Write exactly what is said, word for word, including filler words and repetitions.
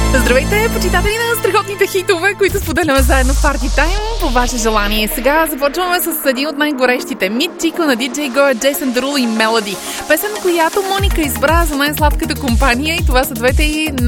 Здравейте, почитатели на страхотните хитове, които споделяме заедно в Party Time по ваше желание. Сега започваме с един от най-горещите. Мит Чико на диджей Гоя, Джейсън Деруло и Мелоди. Песен, която Моника избра за най-сладката компания, и това са двете и